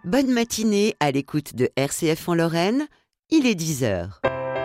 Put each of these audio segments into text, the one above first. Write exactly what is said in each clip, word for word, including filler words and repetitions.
Bonne matinée à l'écoute de R C F en Lorraine, il est dix heures.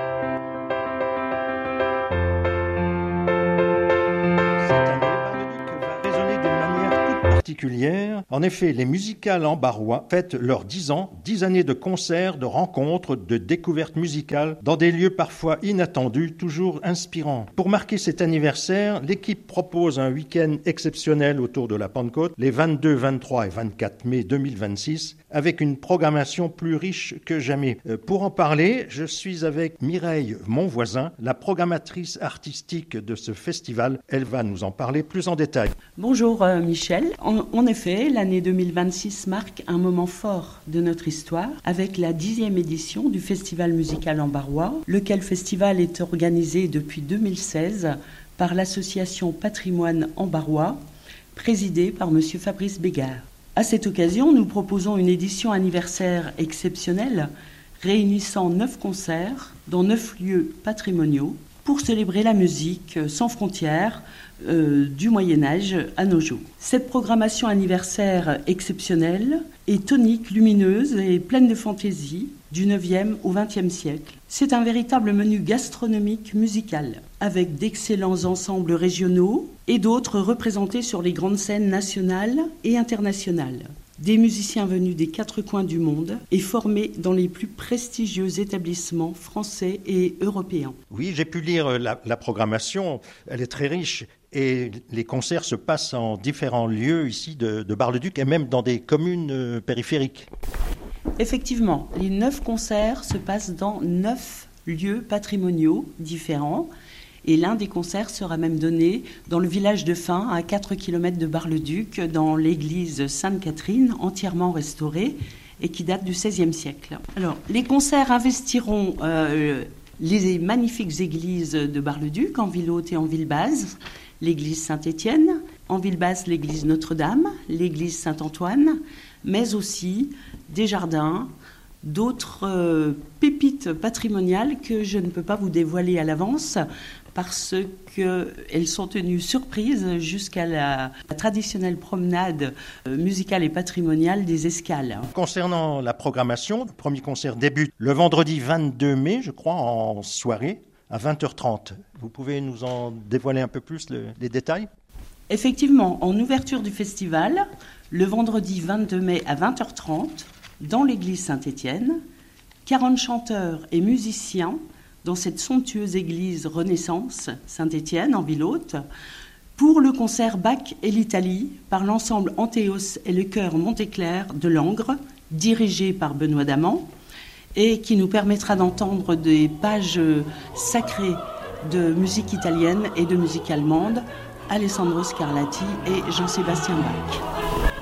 Particulière. En effet, les musicales en Barrois fêtent leurs dix ans, dix années de concerts, de rencontres, de découvertes musicales dans des lieux parfois inattendus, toujours inspirants. Pour marquer cet anniversaire, l'équipe propose un week-end exceptionnel autour de la Pentecôte, les vingt-deux, vingt-trois et vingt-quatre mai deux mille vingt-six, avec une programmation plus riche que jamais. Pour en parler, je suis avec Mireille Monvoisin, la programmatrice artistique de ce festival. Elle va nous en parler plus en détail. Bonjour euh, Michel. En, en effet, l'année deux mille vingt-six marque un moment fort de notre histoire avec la dixième édition du Festival musical en Barrois, lequel festival est organisé depuis deux mille seize par l'association Patrimoine en Barrois, présidée par monsieur Fabrice Bégard. À cette occasion, nous proposons une édition anniversaire exceptionnelle réunissant neuf concerts dans neuf lieux patrimoniaux pour célébrer la musique sans frontières euh, du Moyen-Âge à nos jours. Cette programmation anniversaire exceptionnelle est tonique, lumineuse et pleine de fantaisie du neuvième au vingtième siècle. C'est un véritable menu gastronomique musical avec d'excellents ensembles régionaux et d'autres représentés sur les grandes scènes nationales et internationales. Des musiciens venus des quatre coins du monde et formés dans les plus prestigieux établissements français et européens. Oui, j'ai pu lire la, la programmation, elle est très riche et les concerts se passent en différents lieux ici de, de Bar-le-Duc et même dans des communes euh, périphériques. Effectivement, les neuf concerts se passent dans neuf lieux patrimoniaux différents. Et l'un des concerts sera même donné dans le village de Fain, à quatre kilomètres de Bar-le-Duc, dans l'église Sainte-Catherine, entièrement restaurée et qui date du seizième siècle. Alors, les concerts investiront euh, les magnifiques églises de Bar-le-Duc, en ville haute et en ville basse, l'église Saint-Étienne, en ville basse, l'église Notre-Dame, l'église Saint-Antoine, mais aussi des jardins, d'autres euh, pépites patrimoniales que je ne peux pas vous dévoiler à l'avance parce qu'elles sont tenues surprises jusqu'à la, la traditionnelle promenade euh, musicale et patrimoniale des Escales. Concernant la programmation, le premier concert débute le vendredi vingt-deux mai, je crois, en soirée, à vingt heures trente. Vous pouvez nous en dévoiler un peu plus le, les détails ? Effectivement, en ouverture du festival, le vendredi vingt-deux mai à vingt heures trente, dans l'église Saint-Étienne, quarante chanteurs et musiciens dans cette somptueuse église Renaissance Saint-Étienne en ville haute pour le concert Bach et l'Italie par l'ensemble Antéos et le chœur Monteclair de Langres, dirigé par Benoît Damant et qui nous permettra d'entendre des pages sacrées de musique italienne et de musique allemande, Alessandro Scarlatti et Jean-Sébastien Bach.